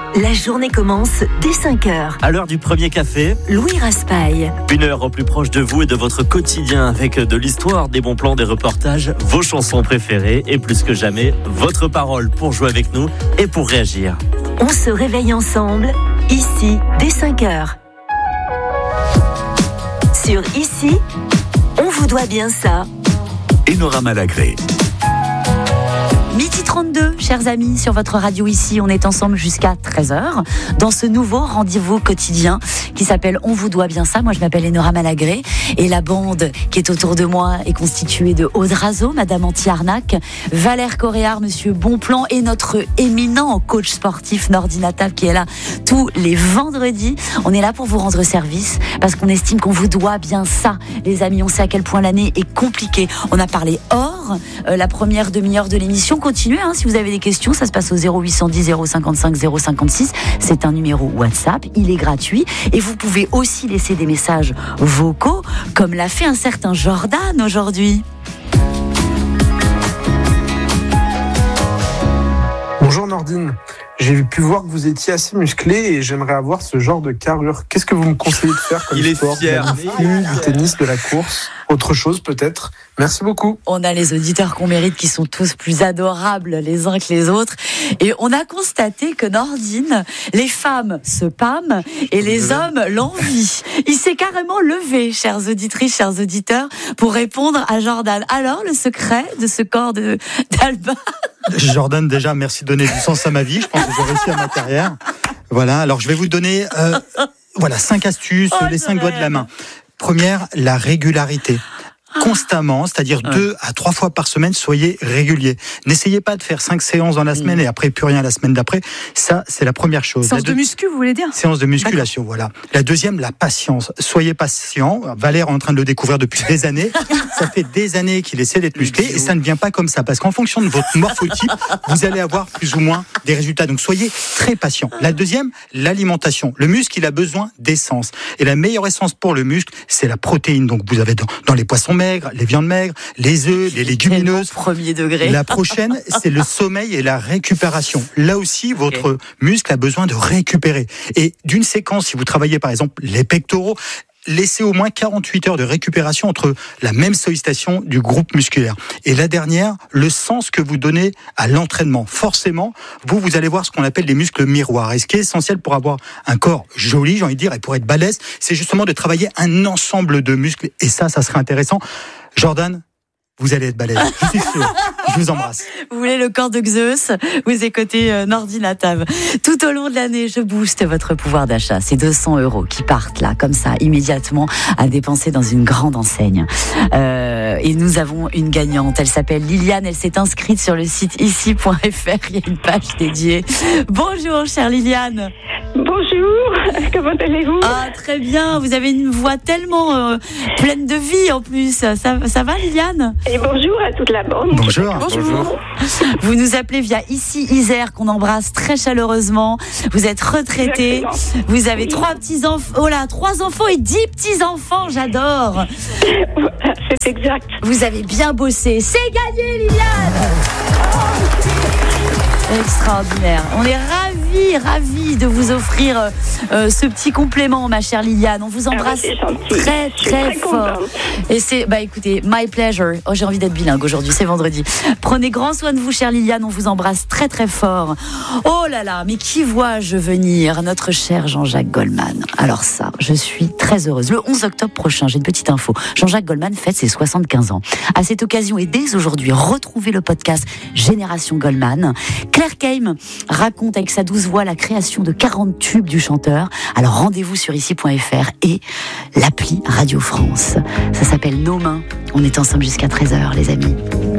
La journée commence dès 5h. À l'heure du premier café, Louis Raspail. 1 heure au plus proche de vous et de votre quotidien avec de l'histoire, des bons plans, des reportages, vos chansons préférées et plus que jamais, votre parole pour jouer avec nous et pour réagir. On se réveille ensemble, ici, dès 5h. Sur Ici, on vous doit bien ça. Enora Malagré. 12h32, chers amis, sur votre radio Ici, on est ensemble jusqu'à 13h dans ce nouveau rendez-vous quotidien qui s'appelle On vous doit bien ça. Moi, je m'appelle Enora Malagré et la bande qui est autour de moi est constituée de Aude Razo, Madame Anti-Arnaque, Valère Coréard, Monsieur Bonplan et notre éminent coach sportif Nordine Attab qui est là tous les vendredis. On est là pour vous rendre service parce qu'on estime qu'on vous doit bien ça, les amis. On sait à quel point l'année est compliquée. On a parlé hors la première demi-heure de l'émission. Continuez, si vous avez des questions, ça se passe au 0810 055 056. C'est un numéro WhatsApp, il est gratuit. Et vous pouvez aussi laisser des messages vocaux, comme l'a fait un certain Jordan aujourd'hui. Bonjour Nordine, j'ai pu voir que vous étiez assez musclé et j'aimerais avoir ce genre de carrure. Qu'est-ce que vous me conseillez de faire comme sport? Il est fier. Du tennis, de la course, autre chose peut-être. Merci beaucoup. On a les auditeurs qu'on mérite qui sont tous plus adorables les uns que les autres. Et on a constaté que Nordine, les femmes se pâment et les hommes l'envient. Il s'est carrément levé, chères auditrices, chers auditeurs, pour répondre à Jordan. Alors, le secret de ce corps d'Albin? Jordan, déjà, merci de donner du sens à ma vie. Je pense que j'ai réussi à ma carrière. Voilà, alors je vais vous donner 5 astuces, les 5 doigts de la main. Première, la régularité. Constamment, c'est-à-dire 2 à 3 fois par semaine, soyez réguliers. N'essayez pas de faire 5 séances dans la semaine et après plus rien la semaine d'après. Ça, c'est la première chose. Séance de muscu, vous voulez dire? Séance de musculation, voilà. La deuxième, la patience. Soyez patient. Valère est en train de le découvrir depuis des années. Ça fait des années qu'il essaie d'être musclé et ça ne vient pas comme ça. Parce qu'en fonction de votre morphotype, vous allez avoir plus ou moins des résultats. Donc soyez très patient. La deuxième, l'alimentation. Le muscle, il a besoin d'essence. Et la meilleure essence pour le muscle, c'est la protéine. Donc vous avez dans les poissons maigres, les viandes maigres, les œufs, les légumineuses. Premier degré. La prochaine, c'est le sommeil et la récupération. Là aussi, votre muscle a besoin de récupérer. Et d'une séquence, si vous travaillez par exemple les pectoraux, laissez au moins 48 heures de récupération entre la même sollicitation du groupe musculaire. Et la dernière, le sens que vous donnez à l'entraînement. Forcément, vous allez voir ce qu'on appelle les muscles miroirs. Et ce qui est essentiel pour avoir un corps joli, j'ai envie de dire, et pour être balèze, c'est justement de travailler un ensemble de muscles. Et ça serait intéressant. Jordan, vous allez être balèze. Je suis sûr. Je vous embrasse. Vous voulez le corps de Zeus? Vous écoutez Nordine Attab. Tout au long de l'année, je booste votre pouvoir d'achat. C'est 200 € qui partent là, comme ça, immédiatement, à dépenser dans une grande enseigne. Et nous avons une gagnante. Elle s'appelle Liliane. Elle s'est inscrite sur le site ici.fr. Il y a une page dédiée. Bonjour, chère Liliane. Bonjour, comment allez-vous? Ah, très bien. Vous avez une voix tellement pleine de vie en plus. Ça va, Liliane? Et bonjour à toute la bande. Bonjour. Vous nous appelez via Ici Isère, qu'on embrasse très chaleureusement. Vous êtes retraité. Exactement. Vous avez 3 petits-enfants. Oh là, 3 enfants et 10 petits-enfants. J'adore. Voilà, c'est exact. Vous avez bien bossé. C'est gagné, Liliane. Extraordinaire. On est ravis de vous offrir ce petit complément, ma chère Liliane. On vous embrasse très fort. Contente. Et c'est, écoutez, my pleasure. Oh, j'ai envie d'être bilingue aujourd'hui, c'est vendredi. Prenez grand soin de vous, chère Liliane. On vous embrasse très fort. Oh là là, mais qui vois-je venir? Notre cher Jean-Jacques Goldman. Alors ça, je suis très heureuse. Le 11 octobre prochain, j'ai une petite info. Jean-Jacques Goldman fête ses 75 ans. À cette occasion et dès aujourd'hui, retrouvez le podcast Génération Goldman. Claire Keim raconte avec sa douce voix la création de 40 tubes du chanteur. Alors rendez-vous sur ici.fr et l'appli Radio France. Ça s'appelle Nos Mains. On est ensemble jusqu'à 13h, les amis.